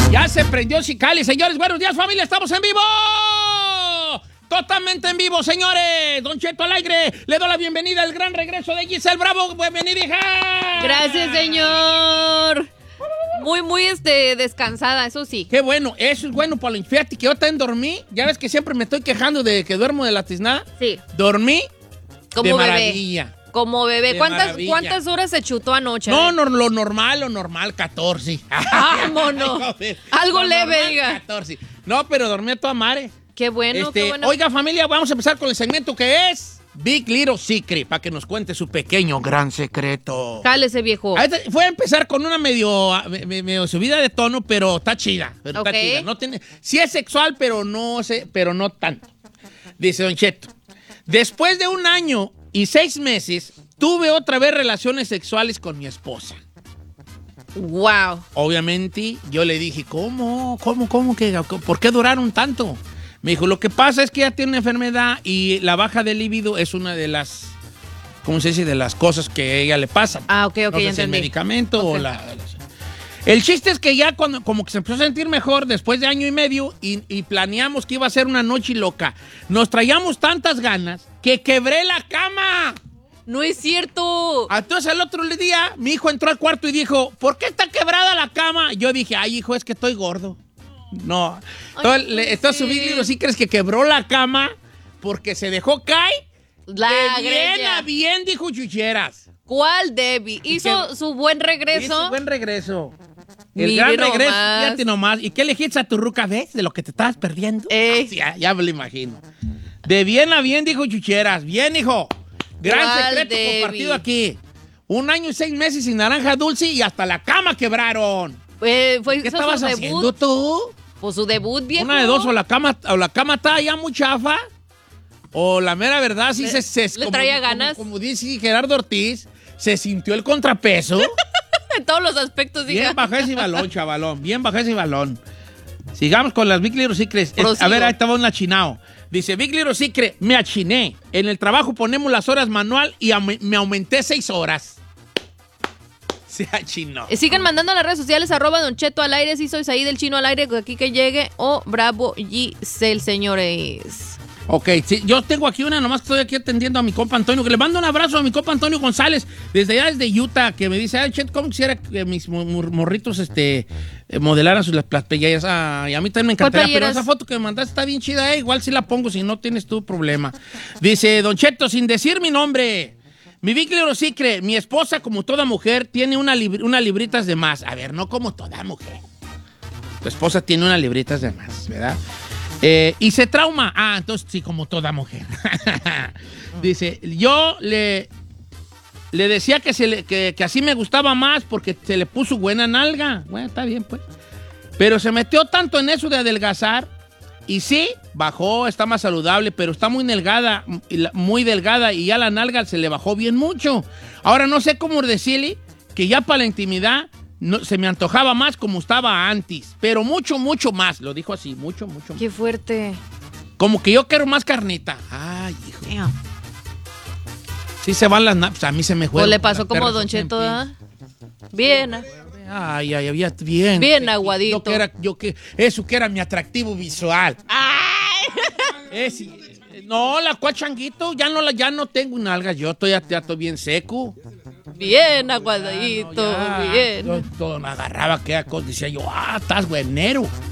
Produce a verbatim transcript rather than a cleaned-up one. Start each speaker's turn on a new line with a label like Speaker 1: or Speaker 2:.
Speaker 1: Ya se prendió Cali, señores. Buenos días, familia. Estamos en vivo. Totalmente en vivo, señores. Don Cheto al aire. Le doy la bienvenida al gran regreso de Giselle Bravo. Bienvenida, hija.
Speaker 2: Gracias, señor. Muy, muy este, descansada, eso sí.
Speaker 1: Qué bueno. Eso es bueno para la fíjate que yo también dormí. Ya ves que siempre me estoy quejando de que duermo de la tiznada.
Speaker 2: Sí.
Speaker 1: Dormí
Speaker 2: Como
Speaker 1: de
Speaker 2: bebé.
Speaker 1: maravilla.
Speaker 2: Como bebé.
Speaker 1: De
Speaker 2: ¿Cuántas,
Speaker 1: maravilla.
Speaker 2: ¿Cuántas horas se chutó anoche?
Speaker 1: No, no, lo normal, lo normal, catorce.
Speaker 2: Vámonos. Algo
Speaker 1: Lo
Speaker 2: leve,
Speaker 1: normal,
Speaker 2: diga.
Speaker 1: catorce. No, pero dormí a toda madre.
Speaker 2: Qué bueno,
Speaker 1: Este,
Speaker 2: qué bueno.
Speaker 1: Oiga, familia, vamos a empezar con el segmento que es Big Little Secret, para que nos cuente su pequeño gran secreto.
Speaker 2: Cálese, viejo.
Speaker 1: Ahorita fue a empezar con una medio, me- medio subida de tono, pero está chida. Pero
Speaker 2: Ok.
Speaker 1: está chida. No tiene, sí es sexual, pero no, sé, pero no tanto. Dice Don Cheto, después de un año y seis meses, tuve otra vez relaciones sexuales con mi esposa.
Speaker 2: Wow.
Speaker 1: Obviamente, yo le dije, ¿cómo? ¿Cómo? ¿Cómo? que ¿Por qué duraron tanto? Me dijo, lo que pasa es que ella tiene una enfermedad y la baja de libido es una de las, ¿cómo se dice? De las cosas que a ella le pasan.
Speaker 2: Ah, ok, ok,
Speaker 1: No sé
Speaker 2: ya
Speaker 1: si el
Speaker 2: entendí.
Speaker 1: medicamento
Speaker 2: Ok.
Speaker 1: o la... El chiste es que ya cuando como que se empezó a sentir mejor después de año y medio y, y planeamos que iba a ser una noche loca, nos traíamos tantas ganas que quebré la cama.
Speaker 2: No es cierto.
Speaker 1: Entonces el otro día mi hijo entró al cuarto y dijo, ¿por qué está quebrada la cama? Yo dije, ay, hijo, es que estoy gordo. No. Entonces,
Speaker 2: Ay,
Speaker 1: le, entonces
Speaker 2: sí.
Speaker 1: subí libro, ¿sí crees que quebró la cama? Porque se dejó caer.
Speaker 2: La
Speaker 1: De bien
Speaker 2: greña.
Speaker 1: a bien, dijo Chucheras.
Speaker 2: ¿Cuál, Debbie? Hizo
Speaker 1: qué?
Speaker 2: su buen regreso.
Speaker 1: Hizo buen regreso. El
Speaker 2: Mire
Speaker 1: gran
Speaker 2: nomás.
Speaker 1: regreso, fíjate nomás. ¿Y qué le dijiste a tu ruca, ves? De lo que te estabas perdiendo.
Speaker 2: Ey.
Speaker 1: Ah, sí, ya, ya me lo imagino. De bien a bien, dijo Chucheras. Bien, hijo. Gran
Speaker 2: ¿Cuál,
Speaker 1: secreto
Speaker 2: Debbie?
Speaker 1: compartido aquí. Un año y seis meses sin naranja dulce y hasta la cama quebraron.
Speaker 2: Eh, fue
Speaker 1: ¿Qué
Speaker 2: hizo
Speaker 1: estabas
Speaker 2: su
Speaker 1: haciendo
Speaker 2: debut.
Speaker 1: tú?
Speaker 2: Pues su debut, viejo.
Speaker 1: Una de dos, o la cama, o la cama está ya muy chafa, o la mera verdad sí
Speaker 2: Le-
Speaker 1: se, se
Speaker 2: le
Speaker 1: como-
Speaker 2: traía
Speaker 1: como-
Speaker 2: ganas.
Speaker 1: Como, dice Gerardo Ortiz, se sintió el contrapeso.
Speaker 2: En todos los aspectos, diga.
Speaker 1: Bien bajé ese balón, chavalón. Bien bajé ese balón. Sigamos con las Big Little Secrets. Eh,
Speaker 2: Prosigo.
Speaker 1: A ver, ahí estaba un achinao. Dice, Big Little Secret, me achiné. En el trabajo ponemos las horas manual y am- me aumenté seis horas. Se achinó.
Speaker 2: Eh, Sigan mandando a las redes sociales, arroba Don Cheto al aire, si soy ahí del Chino al aire, aquí que llegue, o Bravo Giselle, señores.
Speaker 1: Ok, sí, yo tengo aquí una, nomás que estoy aquí atendiendo a mi compa Antonio, que le mando un abrazo a mi compa Antonio González, desde allá, desde Utah, que me dice, ay, Chet, ¿cómo quisiera que mis mo- mor- morritos este, eh, modelaran sus las, las playeras? Ah, y a mí también me encantaría, pero
Speaker 2: playeras?
Speaker 1: esa foto que me mandaste está bien chida, eh, igual sí la pongo si no tienes tu problema. Dice, Don Cheto, sin decir mi nombre, mi Big Little Secret, mi esposa, como toda mujer, tiene una libr- unas libritas de más. A ver, no como toda mujer. Tu esposa tiene unas libritas de más, ¿verdad? Eh, y se trauma. Ah, entonces sí, como toda mujer. Dice, yo le, le decía que, se le- que, que así me gustaba más porque se le puso buena nalga. Bueno, está bien, pues. Pero se metió tanto en eso de adelgazar. Y sí, bajó, está más saludable, pero está muy delgada, muy delgada y ya la nalga se le bajó bien mucho. Ahora no sé cómo decirle que ya para la intimidad no, se me antojaba más como estaba antes, pero mucho, mucho más. Lo dijo así, mucho, mucho más.
Speaker 2: Qué fuerte.
Speaker 1: Como que yo quiero más carnita. Ay, hijo. Sí se van las naps, a mí se me
Speaker 2: O
Speaker 1: juega.
Speaker 2: le pasó como Don Cheto, ¿verdad? Bien. ¿eh?
Speaker 1: Ay, ay, había bien.
Speaker 2: Bien aguadito.
Speaker 1: Yo que era, yo que, eso que era mi atractivo visual. Es- no, la cuachanguito, ya no, la, ya no tengo nalgas, yo estoy, ya, ya estoy bien seco.
Speaker 2: Bien
Speaker 1: No,
Speaker 2: aguadito,
Speaker 1: ya,
Speaker 2: bien.
Speaker 1: Yo todo me agarraba aquella cosa, decía yo, ah, estás buenero.